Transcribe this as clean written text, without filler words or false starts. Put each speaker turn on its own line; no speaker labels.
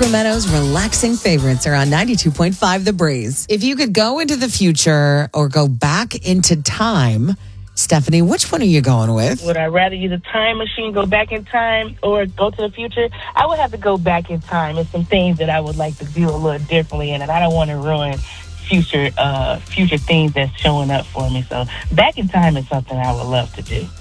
Sacramento's relaxing favorites are on 92.5 The Breeze. If you could go into the future or go back into time, Stephanie, which one are you going with?
Would I rather use a time machine, go back in time, or go to the future? I would have to go back in time. There's some things that I would like to do a little differently, and I don't want to ruin future things that's showing up for me. So back in time is something I would love to do.